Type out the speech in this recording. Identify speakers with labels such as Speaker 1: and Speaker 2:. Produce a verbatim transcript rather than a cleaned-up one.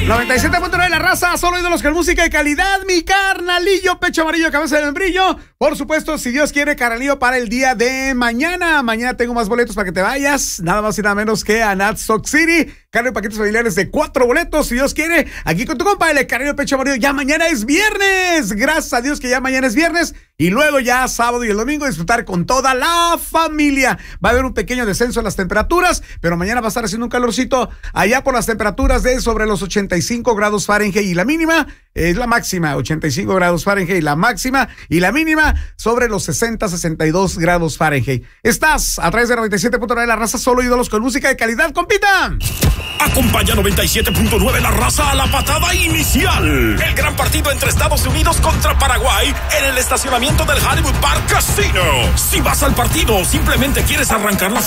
Speaker 1: noventa y siete punto nueve La Raza, solo ídolos con música de calidad. Mi carnalillo, pecho amarillo, cabeza de membrillo. Por supuesto, si Dios quiere, carnalillo, para el día de mañana. Mañana tengo más boletos para que te vayas. Nada más y nada menos que a Natstock City. Carne de paquetes familiares de cuatro boletos, si Dios quiere. Aquí con tu compa, el carnalillo, pecho amarillo. Ya mañana es viernes. Gracias a Dios que ya mañana es viernes. Y luego ya sábado y el domingo disfrutar con toda la familia. Va a haber un pequeño descenso en las temperaturas, pero mañana va a estar haciendo un calorcito allá por las temperaturas de sobre los ochenta y cinco grados Fahrenheit, y la mínima es la máxima, ochenta y cinco grados Fahrenheit, la máxima, y la mínima sobre los sesenta, sesenta y dos grados Fahrenheit. Estás a través de noventa y siete punto nueve La Raza, solo ídolos con música de calidad, compita.
Speaker 2: Acompaña noventa y siete punto nueve La Raza a la patada inicial. El gran partido entre Estados Unidos contra Paraguay en el estacionamiento del Hollywood Park Casino. Si vas al partido o simplemente quieres arrancar la